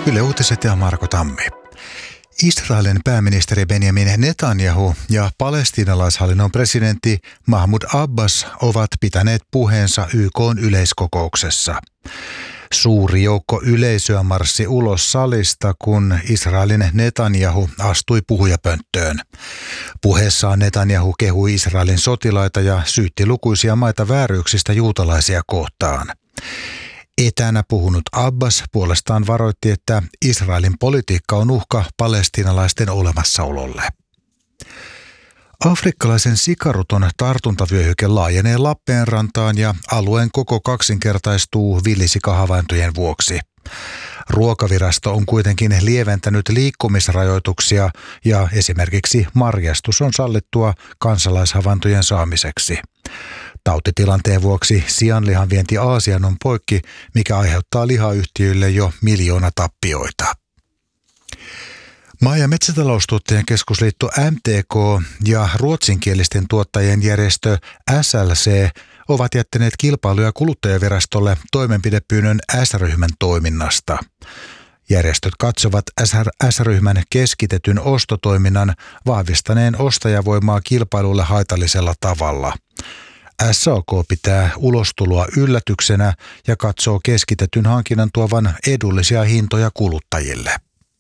Yle Uutiset ja Marko Tammi. Israelin pääministeri Benjamin Netanyahu ja palestiinalaishallinnon presidentti Mahmoud Abbas ovat pitäneet puheensa YK:n yleiskokouksessa. Suuri joukko yleisöä marssi ulos salista, kun Israelin Netanyahu astui puhujapönttöön. Puheessaan Netanyahu kehui Israelin sotilaita ja syytti lukuisia maita vääryyksistä juutalaisia kohtaan. Etänä puhunut Abbas puolestaan varoitti, että Israelin politiikka on uhka palestiinalaisten olemassaololle. Afrikkalaisen sikaruton tartuntavyöhyke laajenee Lappeenrantaan ja alueen koko kaksinkertaistuu villisikahavaintojen vuoksi. Ruokavirasto on kuitenkin lieventänyt liikkumisrajoituksia ja esimerkiksi marjastus on sallittua kansalaishavaintojen saamiseksi. Tautitilanteen vuoksi sianlihan vienti Aasiaan on poikki, mikä aiheuttaa lihayhtiöille jo miljoonatappioita. Maa- ja metsätaloustuottajien keskusliitto MTK ja ruotsinkielisten tuottajien järjestö SLC ovat jättäneet Kilpailu- ja kuluttajavirastolle toimenpidepyynnön S-ryhmän toiminnasta. Järjestöt katsovat S-ryhmän keskitetyn ostotoiminnan vahvistaneen ostajavoimaa kilpailulle haitallisella tavalla. SAK pitää ulostuloa yllätyksenä ja katsoo keskitetyn hankinnan tuovan edullisia hintoja kuluttajille.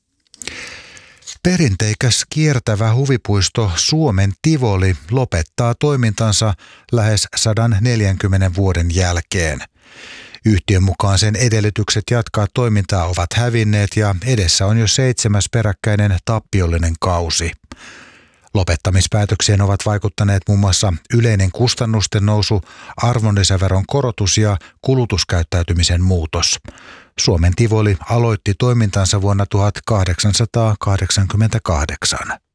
Perinteikäs kiertävä huvipuisto Suomen Tivoli lopettaa toimintansa lähes 140 vuoden jälkeen. Yhtiön mukaan sen edellytykset jatkaa toimintaa ovat hävinneet ja edessä on jo 7. peräkkäinen tappiollinen kausi. Lopettamispäätökseen ovat vaikuttaneet muun muassa yleinen kustannusten nousu, arvonlisäveron korotus ja kulutuskäyttäytymisen muutos. Suomen Tivoli aloitti toimintansa vuonna 1888.